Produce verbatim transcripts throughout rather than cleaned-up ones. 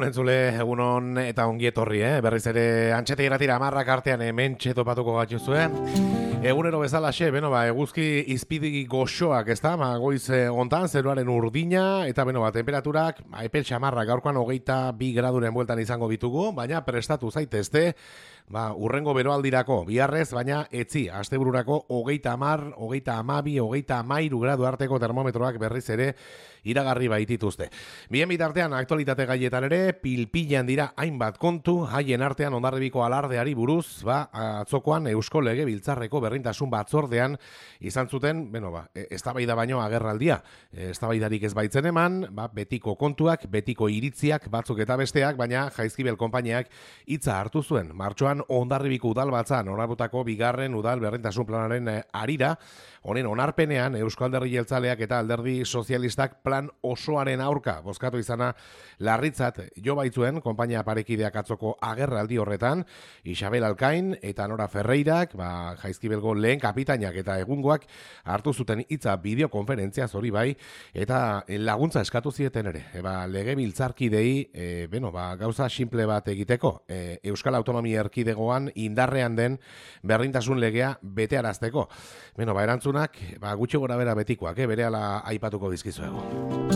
entzule, egunon eta ongi etorri, eh? Berriz ere antxete iratira amarrak artean hemen txetopatuko gatuzue. Egunero bezalaxe, beno ba, eguzki izpidi goxoak, ez da, ma, goiz eh, ontan, zeruaren urdina, eta beno ba, temperaturak, ba, epel xamarrak gaurkoan hogeita bi graduren bueltan izango ditugu, baina prestatu zaitezte, ba, urrengo beroaldirako, biharrez, baina etzi, astebururako hogeita amar, hogeita amabi, hogeita amairu gradu arteko termometroak berriz ere iragarri baitituzte. Bien bitartean, aktualitate gaietan ere, pilpilan dira hainbat kontu, haien artean Hondarribiko alardeari buruz, ba, atzokoan Eusko Legebiltzarreko berrintasun batzordean izan zuten, beno ba, eztabaida baino agerraldia. Eztabaidarik ez baitzen eman, ba, betiko kontuak, betiko iritziak, batzuk eta besteak, baina Jaizkibel konpainiak hitza hartu zuen. Martxoan Hondarribiko udalbatzan onartutako bigarren udal berrintasun planaren arira, honen onarpenean Eusko Alderdi Jeltzaleak eta Alderdi Sozialistak plan osoaren aurka bozkatu izana larritzat jo baitzuen konpainia parekideak atzoko agerraldi horretan, Isabel Alkain eta Nora Ferreirak, ba, Jaizkibelgo lehen kapitainak eta egungoak hartu zuten hitza bideokonferentzia hori bai, eta laguntza eskatu zieten ere. Eba, legebiltzarkidei, e, beno, ba, gauza simple bat egiteko, e, Euskal Autonomia Erkidegoan indarrean den berdintasun legea betearazteko. Beno, ba, erantzunak, ba, gutxi gora bera betikoak, eh, berehala aipatuko dizkizuegu.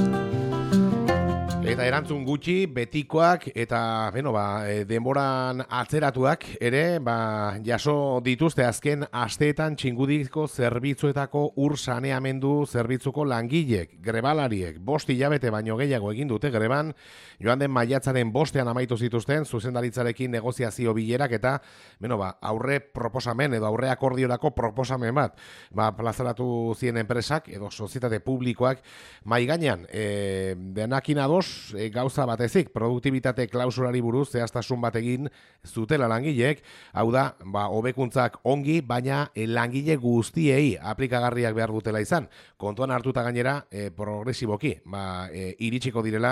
Eta erantzun gutxi, betikoak eta beno, ba, denboran atzeratuak ere ba, jaso dituzte azken asteetan txingudiko zerbitzuetako ur saneamendu zerbitzuko langilek, grebalariek, bost hilabete baino gehiago egin dute greban, joan den maiatzaren bostean amaitu zituzten zuzendaritzarekin negoziazio bilerak eta beno, ba, aurre proposamen edo aurre akordiorako proposamen bat ba, plazaratu zien enpresak edo sozietate publikoak mai gainean e, denakin ados E, gauza batezik, produktibitate klausulari buruz zehaztasun bat egin zutela langileek, hau da, ba, hobekuntzak ongi, baina e, langile guztiei aplikagarriak behar dutela izan. Kontuan hartuta gainera, e, progresiboki, ba, e, iritsiko direla